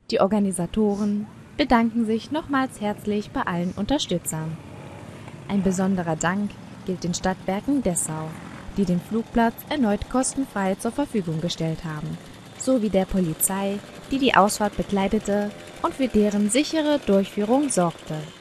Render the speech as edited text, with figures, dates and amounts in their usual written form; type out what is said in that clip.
Die Organisatoren bedanken sich nochmals herzlich bei allen Unterstützern. Ein besonderer Dank gilt den Stadtwerken Dessau, die den Flugplatz erneut kostenfrei zur Verfügung gestellt haben, sowie der Polizei, die die Ausfahrt begleitete und für deren sichere Durchführung sorgte.